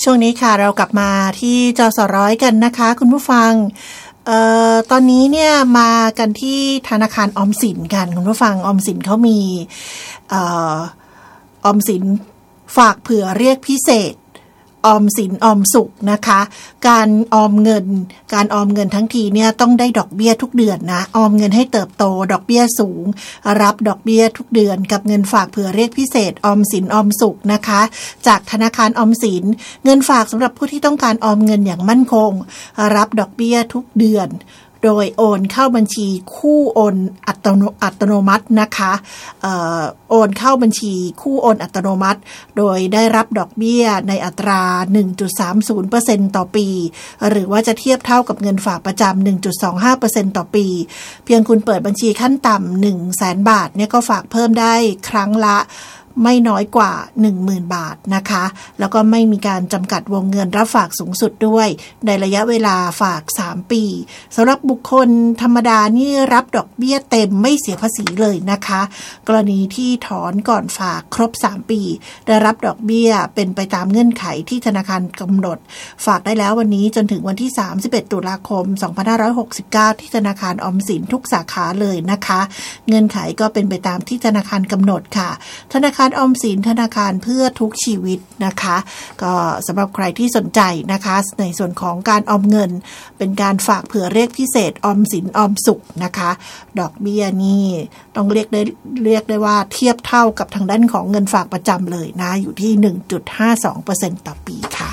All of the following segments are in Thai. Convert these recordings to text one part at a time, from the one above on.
ช่วงนี้ค่ะเรากลับมาที่จสร้อยกันนะคะคุณผู้ฟังตอนนี้เนี่ยมากันที่ธนาคารออมสินกันคุณผู้ฟังออมสินเขามีออมสินฝากเผื่อเรียกพิเศษออมสินออมสุขนะคะการออมเงินทั้งทีเนี่ยต้องได้ดอกเบี้ยทุกเดือนนะออมเงินให้เติบโตดอกเบี้ยสูงรับดอกเบี้ยทุกเดือนกับเงินฝากเผื่อเรียกพิเศษออมสินออมสุขนะคะจากธนาคารออมสินเงินฝากสำหรับผู้ที่ต้องการออมเงินอย่างมั่นคงรับดอกเบี้ยทุกเดือนโดยโอนเข้าบัญชีคู่โอนอัตโนมัตินะคะโอนเข้าบัญชีคู่โอนอัตโนมัติโดยได้รับดอกเบี้ยในอัตรา 1.30% ต่อปีหรือว่าจะเทียบเท่ากับเงินฝากประจำ 1.25% ต่อปีเพียงคุณเปิดบัญชีขั้นต่ำ 100,000 บาทเนี่ยก็ฝากเพิ่มได้ครั้งละไม่น้อยกว่า 10,000 บาทนะคะแล้วก็ไม่มีการจำกัดวงเงินรับฝากสูงสุดด้วยในระยะเวลาฝาก3ปีสำหรับบุคคลธรรมดานี่รับดอกเบี้ยเต็มไม่เสียภาษีเลยนะคะกรณีที่ถอนก่อนฝากครบ3ปีได้รับดอกเบี้ยเป็นไปตามเงื่อนไขที่ธนาคารกำหนดฝากได้แล้ววันนี้จนถึงวันที่31ตุลาคม2569ที่ธนาคารออมสินทุกสาขาเลยนะคะเงื่อนไขก็เป็นไปตามที่ธนาคารกำหนดค่ะธนาคารออมสินธนาคารเพื่อทุกชีวิตนะคะก็สำหรับใครที่สนใจนะคะในส่วนของการออมเงินเป็นการฝากเผื่อเรียกพิเศษออมสินออมสุขนะคะดอกเบี้ยนี่ต้องเรียกได้ว่าเทียบเท่ากับทางด้านของเงินฝากประจำเลยนะอยู่ที่ 1.52% ต่อปีค่ะ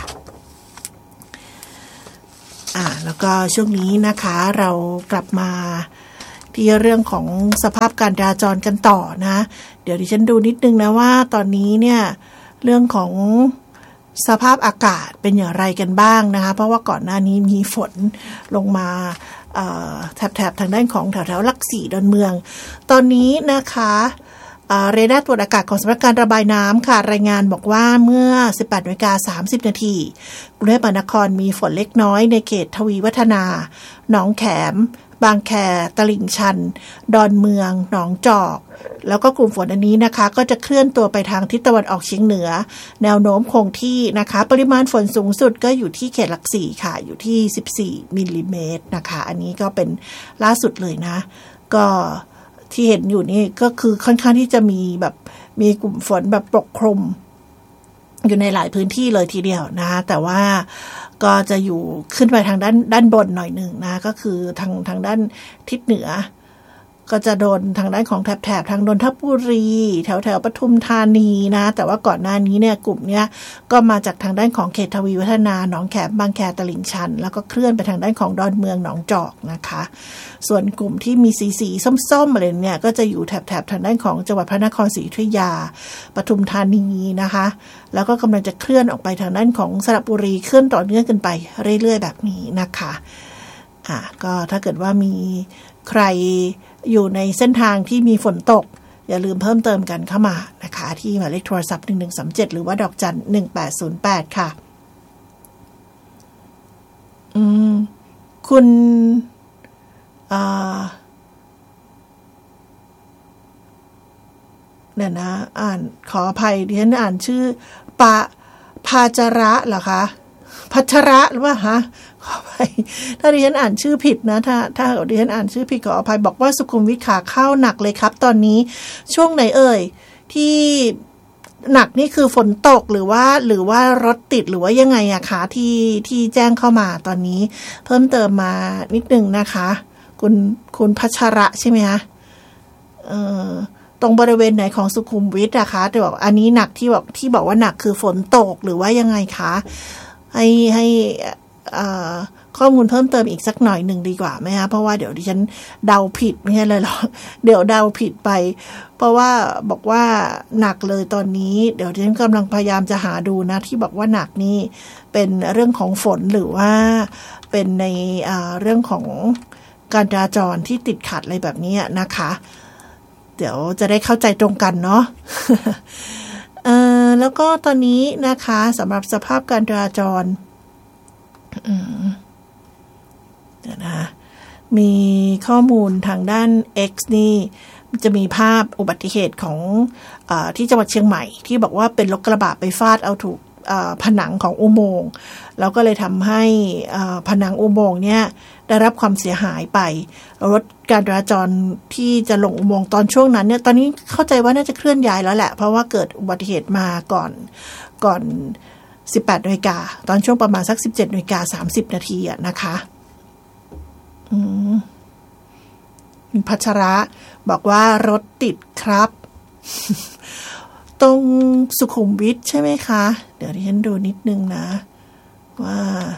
แล้วก็ช่วงนี้นะคะเรากลับมาที่เรื่องของสภาพการจราจรกันต่อนะเดี๋ยวดิฉันดูนิดนึงนะว่าตอนนี้เนี่ยเรื่องของสภาพอากาศเป็นอย่างไรกันบ้างนะคะเพราะว่าก่อนหน้านี้มีฝนลงมาแถบทางด้านของแถวหลักสี่ดอนเมืองตอนนี้นะคะเรดาร์ตรวจอากาศของสำนักการระบายน้ำค่ะรายงานบอกว่าเมื่อ 18:30 น.กรุงเทพมหานครมีฝนเล็กน้อยในเขตทวีวัฒนาหนองแขมบางแคตลิ่งชันดอนเมืองหนองจอกแล้วก็กลุ่มฝนอันนี้นะคะก็จะเคลื่อนตัวไปทางทิศตะวันออกเฉียงเหนือแนวโน้มคงที่นะคะปริมาณฝนสูงสุดก็อยู่ที่เขตหลักสี่ค่ะอยู่ที่14มิลลิเมตรนะคะอันนี้ก็เป็นล่าสุดเลยนะก็ที่เห็นอยู่นี่ก็คือค่อนข้างที่จะมีกลุ่มฝนแบบปกคลุมอยู่ในหลายพื้นที่เลยทีเดียวนะแต่ว่าก็จะอยู่ขึ้นไปทางด้านบนหน่อยหนึ่งนะก็คือทางด้านทิศเหนือก็จะโดนทางด้านของแถบทางนนทบุรีแถวปทุมธานีนะแต่ว่าก่อนหน้านี้เนี่ยกลุ่มเนี้ยก็มาจากทางด้านของเขตทวีวัฒนาหนองแขมบางแคตลิ่งชันแล้วก็เคลื่อนไปทางด้านของดอนเมืองหนองจอกนะคะส่วนกลุ่มที่มีสีส้มๆอะไรเนี่ยก็จะอยู่แถบทางด้านของจังหวัดพระนครศรีอยุธยาปทุมธานีนะคะแล้วก็กำลังจะเคลื่อนออกไปทางด้านของสระบุรีเคลื่อนต่อเนื่องกันไปเรื่อยๆแบบนี้นะคะก็ถ้าเกิดว่ามีใครอยู่ในเส้นทางที่มีฝนตกอย่าลืมเพิ่มเติมกันเข้ามานะคะที่หมายเลขโทรศัพท์1137หรือว่าดอกจัน1808ค่ะคุณเนี่ยนะขออภัยดิฉันอ่านชื่อภาจระเหรอคะพัชระหรือว่าฮะขออภัยถ้าดิฉันอ่านชื่อผิดนะถ้าดิฉันอ่านชื่อผิดขออภัยบอกว่าสุขุมวิทขาเข้าหนักเลยครับตอนนี้ช่วงไหนเอ่ยที่หนักนี่คือฝนตกหรือว่ารถติดหรือว่ายังไงอะคะที่แจ้งเข้ามาตอนนี้เพิ่มเติมมานิดนึงนะคะคุณพัชระใช่ไหมคะตรงบริเวณไหนของสุขุมวิทอะคะแต่บอกอันนี้หนักที่บอกว่าหนักคือฝนตกหรือว่ายังไงคะให้ข้อมูลเพิ่มเติมอีกสักหน่อยหนึ่งดีกว่าไหมคะเพราะว่าเดี๋ยวดิฉันเดาผิดไม่ใช่เลยหรอกเดี๋ยวเดาผิดไปเพราะว่าบอกว่าหนักเลยตอนนี้เดี๋ยวดิฉันกำลังพยายามจะหาดูนะที่บอกว่าหนักนี่เป็นเรื่องของฝนหรือว่าเป็นในเรื่องของการจราจรที่ติดขัดอะไรแบบนี้นะคะเดี๋ยวจะได้เข้าใจตรงกันเนาะ แล้วก็ตอนนี้นะคะสำหรับสภาพการจราจรเดี๋ยวนะมีข้อมูลทางด้าน X นี่จะมีภาพอุบัติเหตุของที่จังหวัดเชียงใหม่ที่บอกว่าเป็นรถกระบะไปฟาดเอาถูกผนังของอุโมงค์แล้วก็เลยทำให้ผนังอุโมงค์เนี่ยได้รับความเสียหายไปรถการจราจรที่จะลงอุโมงค์ตอนช่วงนั้นเนี่ยตอนนี้เข้าใจว่าน่าจะเคลื่อนย้ายแล้วแหละเพราะว่าเกิดอุบัติเหตุมาก่อน18 นาฬิกาตอนช่วงประมาณสัก 17 นาฬิกา 30 นาทีอะนะคะพัชระบอกว่ารถติดครับ ตรงสุขุมวิทใช่ไหมคะเดี๋ยวดิฉันดูนิดนึงนะว่า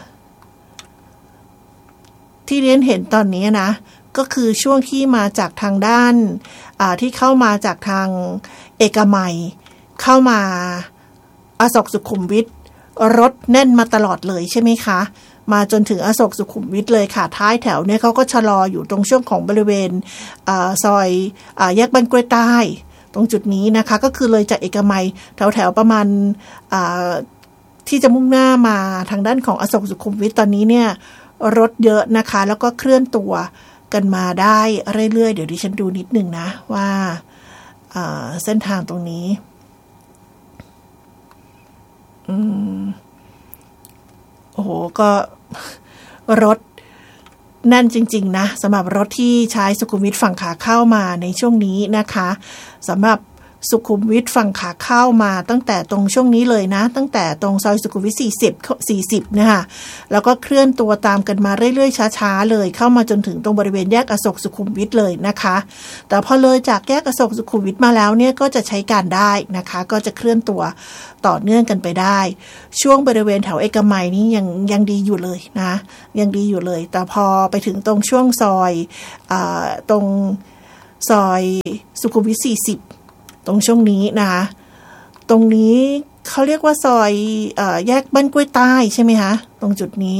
ที่เรียนเห็นตอนนี้นะก็คือช่วงที่มาจากทางด้านที่เข้ามาจากทางเอกมัยเข้ามาอโศกสุขุมวิทรถแน่นมาตลอดเลยใช่ไหมคะมาจนถึงอโศกสุขุมวิทเลยค่ะท้ายแถวเนี่ยเขาก็ชะลออยู่ตรงช่วงของบริเวณซอยแยกบ้านกล้วยใต้ตรงจุดนี้นะคะก็คือเลยจากเอกมัยแถวประมาณที่จะมุ่งหน้ามาทางด้านของอโศกสุขุมวิทตอนนี้เนี่ยรถเยอะนะคะแล้วก็เคลื่อนตัวกันมาได้เรื่อยๆเดี๋ยวดิฉันดูนิดนึงนะว่าเส้นทางตรงนี้โอ้โหก็รถแน่นจริงๆนะสำหรับรถที่ใช้สุขุมวิทฝั่งขาเข้ามาในช่วงนี้นะคะสำหรับสุขุมวิทฝั่งขาเข้ามาตั้งแต่ตรงช่วงนี้เลยนะตั้งแต่ตรงซอยสุขุมวิท40นะคะแล้วก็เคลื่อนตัวตามกันมาเรื่อยๆช้าๆเลยเข้ามาจนถึงตรงบริเวณแยกอโศกสุขุมวิทเลยนะคะแต่พอเลยจากแยกอโศกสุขุมวิทมาแล้วเนี่ยก็จะใช้การได้นะคะก็จะเคลื่อนตัวต่อเนื่องกันไปได้ช่วงบริเวณแถวเอกมัยนี้ยังดีอยู่เลยนะยังดีอยู่เลยแต่พอไปถึงตรงช่วงซอยตรงซอยสุขุมวิท40ตรงช่วงนี้นะคะตรงนี้เขาเรียกว่าซอยแยกบ้านกล้วยใต้ใช่ไหมคะตรงจุดนี้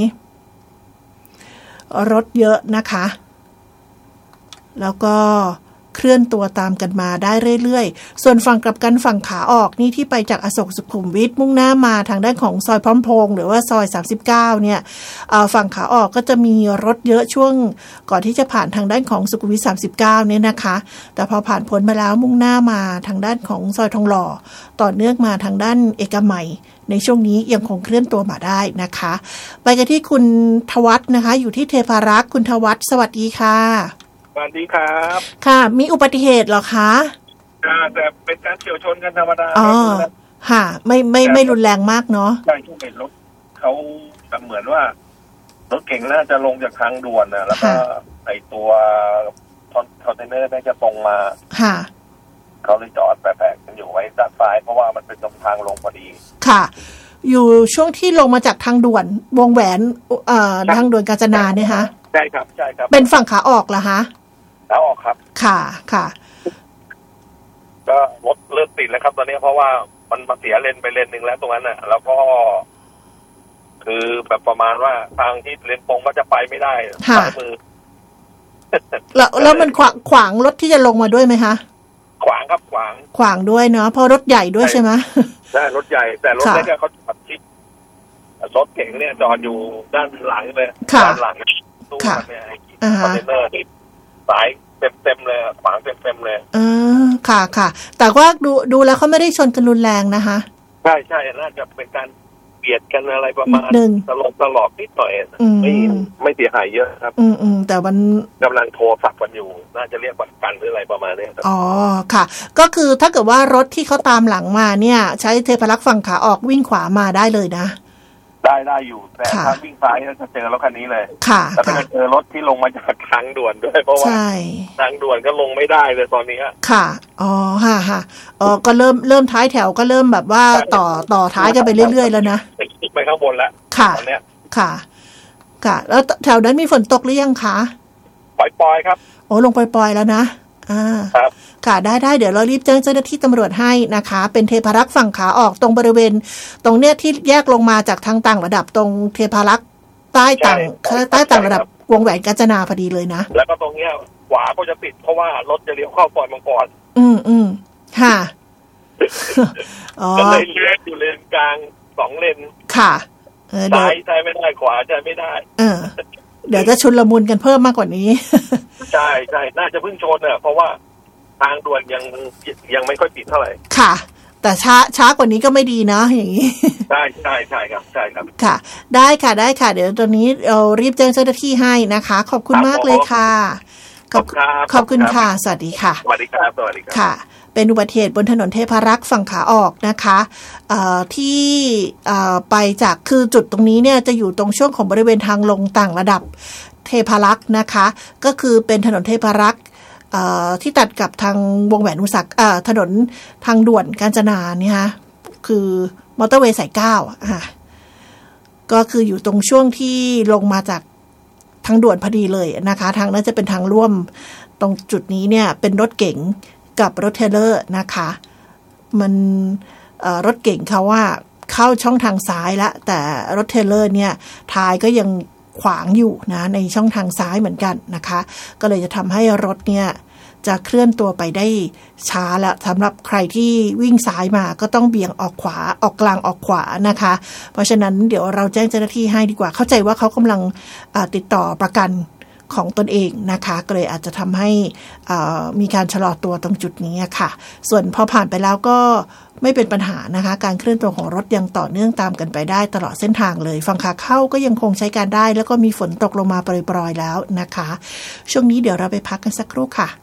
รถเยอะนะคะแล้วก็เคลื่อนตัวตามกันมาได้เรื่อยๆส่วนฝั่งกลับกันฝั่งขาออกนี่ที่ไปจากอโศกสุขุมวิทมุ่งหน้ามาทางด้านของซอยพร้อมพงษ์หรือว่าซอย39เนี่ยฝั่งขาออกก็จะมีรถเยอะช่วงก่อนที่จะผ่านทางด้านของสุขุมวิท39เนี่ยนะคะแต่พอผ่านพ้นมาแล้วมุ่งหน้ามาทางด้านของซอยทองหล่อต่อเนื่องมาทางด้านเอกมัยในช่วงนี้ยังคงเคลื่อนตัวมาได้นะคะไปกันที่คุณทวัฒน์นะคะอยู่ที่เทพารักษ์คุณทวัฒน์สวัสดีค่ะสวัสดีครับค่ะมีอุบัติเหตุเหรอคะแต่เป็นการเฉี่ยวชนกันธรรมดาอ๋อค่ะไม่รุนแรงมากเนาะใช่ที่เป็นรถเขาเหมือนว่ารถเก่งน่าจะลงจากทางด่วนนะแล้วก็ไอตัวคอนเทนเนอร์น่าจะตรงมาค่ะเขาเลยจอดแปลกๆกันอยู่ไว้ด้านซ้ายเพราะว่ามันเป็นตรงทางลงพอดีค่ะอยู่ช่วงที่ลงมาจากทางด่วนวงแหวนทางด่วนกาญจนาเนี่ยคะใช่ครับใช่ครับเป็นฝั่งขาออกเหรอคะขาออกครับค่ะค่ะก็รถเริ่มติดแล้วครับตอนนี้เพราะว่ามันมาเสียเลนไปเลนนึงแล้วตรงนั้นน่ะแล้วก็คือแบบประมาณว่าทางที่เลนตรงก็จะไปไม่ได้ซ้ายมือแล้วมันขวางรถที่จะลงมาด้วยไหมคะขวางครับขวางด้วยเนาะเพราะรถใหญ่ด้วยใช่ไหมใช่รถใหญ่แต่รถเล็กเขาจอดชิดรถเก๋งเนี่ยจอดอยู่ด้านหลังเลยด้านหลังตู้เนี่ยคอนเทนเนอร์ที่สายเต็มเลยขวางเต็มเลยค่ะค่ะแต่ว่าดูแล้วเขาไม่ได้ชนกันรุนแรงนะคะใช่น่าจะเป็นการเบียดกันอะไรประมาณตลอดนิดหน่อยไม่เสียหายเยอะครับแต่มันกำลังโทรศัพท์กันอยู่น่าจะเรียกประกันหรืออะไรประมาณนี้ครับอ๋อค่ะก็คือถ้าเกิดว่ารถที่เขาตามหลังมาเนี่ยใช้เทพารักษ์ฝั่งขาออกวิ่งขวามาได้เลยนะได้อยู่แต่ถ้าวิ่งซ้ายจะเจอรถคันนี้เลยค่ะแล้วก็จะเจอรถที่ลงมาจากทางด่วนด้วยเพราะว่าทางด่วนก็ลงไม่ได้เลยตอนนี้ค่ะอ๋อค่ะก็เริ่มท้ายแถวก็เริ่มแบบว่าต่อท้ายกันไปเรื่อยๆแล้วนะไปข้างบนแล้วค่ะตอนนี้ค่ะแล้วแถวนั้นมีฝนตกหรือยังคะปล่อยครับโอ้ลงปล่อยแล้วนะครับค่ะได้เดี๋ยวเรารีบแจ้งเจ้าหน้าที่ตำรวจให้นะคะเป็นเทพารักษ์ฝั่งขาออกตรงบริเวณตรงเนี้ยที่แยกลงมาจากทางต่างระดับตรงเทพารักษ์ใต้ต่างระดับวงแหวนกาญจนาพอดีเลยนะแล้วก็ตรงเนี้ยขวาก็จะติดเพราะว่ารถจะเลี้ยวเข้าซอยมังกรค่ะก็เลยเลี้ยวอยู่เลนกลาง2เลนค่ะซ้ายใช้ไม่ได้ขวาใช้ไม่ได้เดี๋ยวจะชุลมุนกันเพิ่มมากกว่านี้ใช่น่าจะเพิ่งชนเพราะว่าทางด่วนยังไม่ค่อยติดเท่าไหร่ค่ะแต่ช้ากว่านี้ก็ไม่ดีนะอย่างนี้ใช่ครับใช่ครับค่ะได้ค่ะเดี๋ยวตอนนี้เรารีบแจ้งเจ้าหน้าที่ให้นะคะขอบคุณมากเลยค่ะขอบคุณค่ะสวัสดีค่ะสวัสดีครับค่ะเป็นอุบัติเหตุบนถนนเทพารักษ์ฝั่งขาออกนะคะที่ไปจากคือจุดตรงนี้เนี่ยจะอยู่ตรงช่วงของบริเวณทางลงต่างระดับเทพารักษ์นะคะก็คือเป็นถนนเทพารักษ์ที่ตัดกับทางวงแหวนอุตสาหถนนทางด่วนกาญจนาเนี่ยฮะคือมอเตอร์เวย์สาย9ก็คืออยู่ตรงช่วงที่ลงมาจากทางด่วนพอดีเลยนะคะทางนั้นจะเป็นทางร่วมตรงจุดนี้เนี่ยเป็นรถเก๋งกับรถเทรลเลอร์นะคะมันรถเก๋งเขาว่าเข้าช่องทางซ้ายแล้วแต่รถเทรลเลอร์เนี่ยท้ายก็ยังขวางอยู่นะในช่องทางซ้ายเหมือนกันนะคะก็เลยจะทำให้รถเนี่ยจะเคลื่อนตัวไปได้ช้าและสำหรับใครที่วิ่งซ้ายมาก็ต้องเบี่ยงออกขวาออกกลางออกขวานะคะเพราะฉะนั้นเดี๋ยวเราแจ้งเจ้าหน้าที่ให้ดีกว่าเข้าใจว่าเขากำลังติดต่อประกันของตนเองนะคะก็เลยอาจจะทำให้มีการชะลอตัวตรงจุดนี้ค่ะส่วนพอผ่านไปแล้วก็ไม่เป็นปัญหานะคะการเคลื่อนตัวของรถยังต่อเนื่องตามกันไปได้ตลอดเส้นทางเลยฝั่งขาเข้าก็ยังคงใช้การได้แล้วก็มีฝนตกลงมาปรอยๆแล้วนะคะช่วงนี้เดี๋ยวเราไปพักกันสักครู่ค่ะ